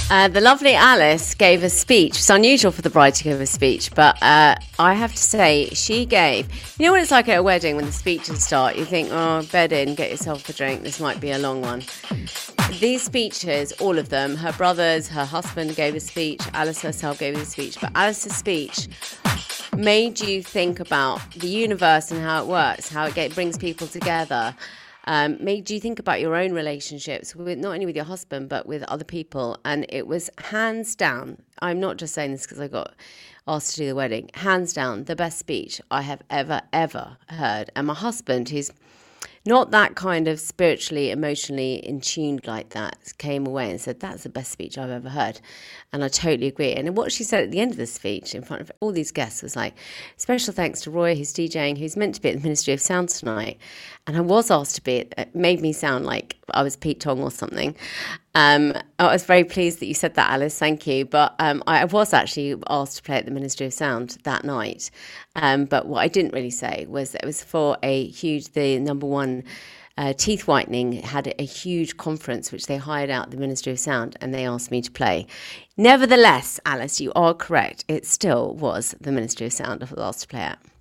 The lovely Alice gave a speech. It's unusual for the bride to give a speech, but I have to say, she gave... You know what it's like at a wedding when the speeches start? You think, oh, bed in, get yourself a drink. This might be a long one. These speeches, all of them, her brothers, her husband gave a speech, Alice herself gave a speech, but Alice's speech made you think about the universe and how it works, how it brings people together. Made you think about your own relationships, with not only with your husband, but with other people. And it was hands down, I'm not just saying this because I got asked to do the wedding, hands down, the best speech I have ever heard. And my husband, who's not that kind of spiritually, emotionally in tune like that, came away and said, that's the best speech I've ever heard. And I totally agree. And what she said at the end of the speech in front of all these guests was like, special thanks to Roy, who's DJing, who's meant to be at the Ministry of Sound tonight. And I was asked to be, it made me sound like I was Pete Tong or something. I was very pleased that you said that, Alice. Thank you. But I was actually asked to play at the Ministry of Sound that night. But what I didn't really say was that it was for the number one teeth whitening had a huge conference which they hired out the Ministry of Sound, and they asked me to play. Nevertheless, Alice, you are correct. It still was the Ministry of Sound I was asked to play at.